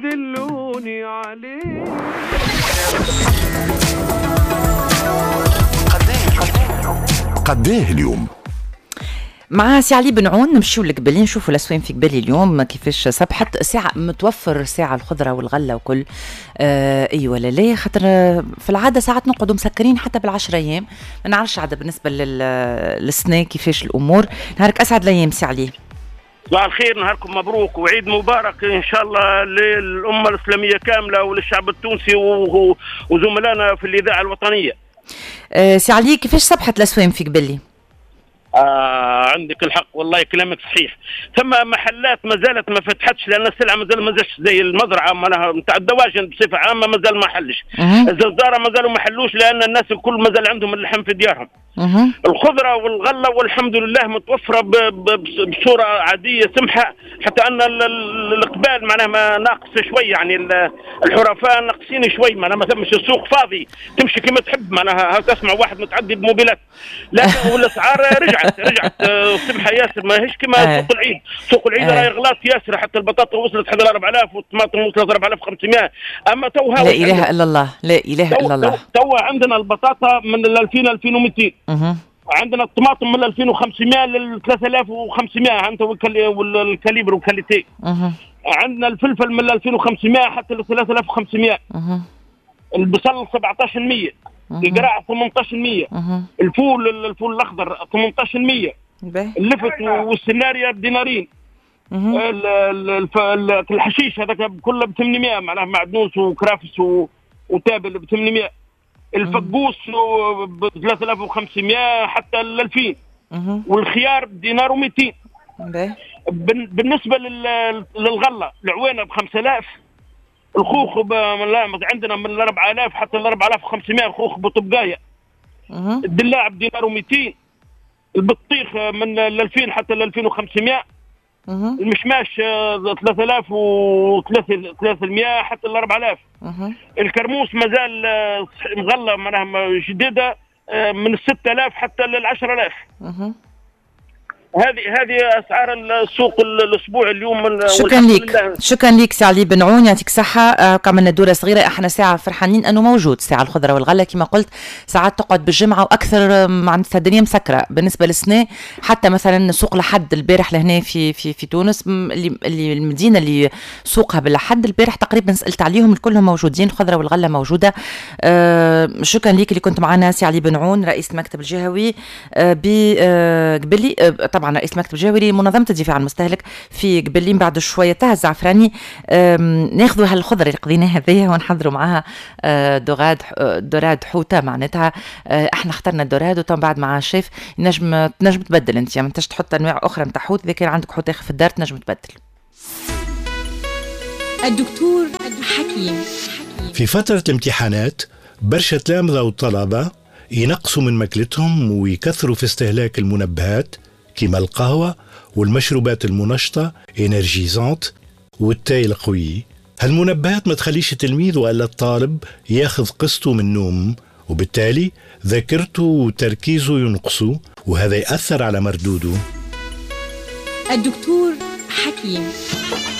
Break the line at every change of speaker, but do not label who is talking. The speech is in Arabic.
دلوني عليه.
قديه اليوم
مع سي علي بن عون نمشيو لقبلي نشوفوا الاسوان في قبلي اليوم كيفاش صبحت. ساعة متوفر ساعة الخضرة والغلة وكل اي ولا لا، خاطر في العادة ساعات نقعدوا مسكرين حتى بالعشر ايام. ما نعرفش عادة بالنسبة للسنة كيفاش الامور. نهارك اسعد الايام سي علي.
صباح الخير، نهاركم مبروك وعيد مبارك ان شاء الله للامه الاسلاميه كامله وللشعب التونسي وزملائنا في الاذاعه الوطنيه.
سي علي كيفاش صبحت الاسوان في قبلي؟
عندك الحق والله كلامك صحيح. ثم محلات ما زالت ما فتحتش لان السلعه ما زال ما زالش زي المزرعه معناها نتاع الدواجن بصفه عامه ما زال ما حلش. الزرزاره ما زالوا ما حلوش لان الناس الكل ما زال عندهم اللحم في ديارهم. الخضره والغله والحمد لله متوفره بصوره عاديه سمحه، حتى ان الاقبال معناها ما ناقص شوي، يعني الحرفاء ناقصين شوي، معناها ما ثمش السوق فاضي تمشي كما تحب، معناها تسمع واحد متعدي بموبيلات، لكن والاسعار رجعت سمحه ياسر، ما هيش كما سوق العيد. سوق العيد راهي غلاط ياسر، حتى البطاطا وصلت حتى 4000 والطماطم وصلت 4500. اما توها
لا اله الا الله، لا اله الا الله.
توا عندنا البطاطا من 2000 2200. عندنا الطماطم من 2500 ل 3500 انت والكاليبر والكاليتي. عندنا الفلفل من 2500 حتى ل 3500. البصل 1700. القراع 1800. الفول الاخضر 1800. اللفت والسناريا بدينارين. الحشيش هذاك كله ب 800، معناه معدنوس وكرافس وتابل ب 800. الفقوس ب 3500 حتى ل 2000. والخيار بدينار و200. بالنسبه للغله العوينه ب 5000. الخوخ عندنا من 4000 حتى ل 4500 خوخ بطبقايه. الدلاع بدينار و200. البطيخ من 2000 حتى ل 2500. المشماش 3300 حتى ل 4000. الكرموس مازال مغلى معناها جديده من 6000 حتى ل 10000. هذه اسعار السوق الاسبوع اليوم.
شكرا لك سي علي بن عون، يعطيك صحه. عملنا دوره صغيره، احنا ساعه فرحانين انه موجود ساعه الخضره والغله كما قلت. ساعات تقعد بالجمعه واكثر، معناتها الدنيا مسكره. بالنسبه للسنه حتى مثلا سوق لحد البارح لهنا في تونس، اللي المدينه اللي سوقها بالحد البارح تقريبا سالت عليهم كلهم موجودين، الخضره والغله موجوده. شكرا لك اللي كنت معنا سي علي بن عون رئيس المكتب الجهوي بقبلي، طبعا رئيس المكتب الجهوي لمنظمة الدفاع عن المستهلك في قبلين. بعد شوية تاع الزعفراني ناخذوا هالخضرة اللي قضيناها هذيا ونحضروا معها دوراد حوتة معناتها. احنا اخترنا الدوراد، وطبعا بعد مع الشيف تنجم تبدل انت، يعني ما انتش تحط انواع اخرى نتاع حوت. اذا كان عندك حوت في الدار تنجم تبدل.
الدكتور حكيم.
في فترة الامتحانات برشا تلامذة وطلبة ينقصوا من ماكلتهم ويكثروا في استهلاك المنبهات كما القهوة والمشروبات المنشطة إنرجيزانت والتاي القوي. هالمنبهات ما تخليش التلميذ ولا الطالب ياخذ قسطه من النوم، وبالتالي ذاكرته وتركيزه ينقصوا، وهذا يأثر على مردوده.
الدكتور حكيم.